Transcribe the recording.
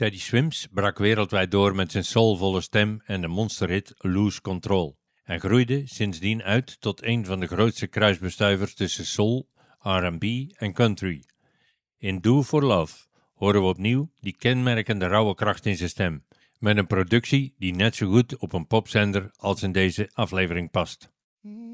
Teddy Swims brak wereldwijd door met zijn soulvolle stem en de monsterhit Lose Control en groeide sindsdien uit tot een van de grootste kruisbestuivers tussen soul, R&B en country. In Do For Love horen we opnieuw die kenmerkende rauwe kracht in zijn stem, met een productie die net zo goed op een popzender als in deze aflevering past.